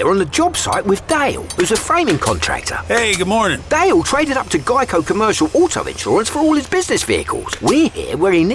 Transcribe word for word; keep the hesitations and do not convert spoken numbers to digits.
here on the job site with Dale, who's a framing contractor. Hey, good morning. Dale traded up to Geico Commercial Auto Insurance for all his business vehicles. We're here where he needs